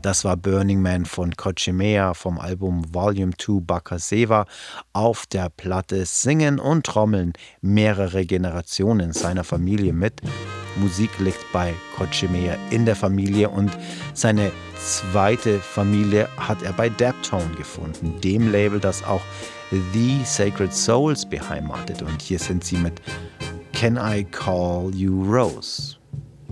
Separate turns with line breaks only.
Das war Burning Man von Kochimea vom Album Volume 2 Bakaseva. Auf der Platte singen und trommeln mehrere Generationen seiner Familie mit. Musik liegt bei Kochimea in der Familie und seine zweite Familie hat er bei Daptone gefunden, dem Label, das auch The Sacred Souls beheimatet. Und hier sind sie mit Can I Call You Rose?